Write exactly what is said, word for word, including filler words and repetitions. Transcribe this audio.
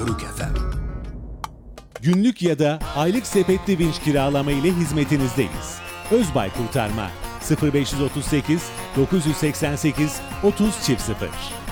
Yörük F M. Günlük ya da aylık sepetli vinç kiralama ile hizmetinizdeyiz. Özbay Kurtarma sıfır beş otuz sekiz dokuz seksen sekiz otuz sıfır.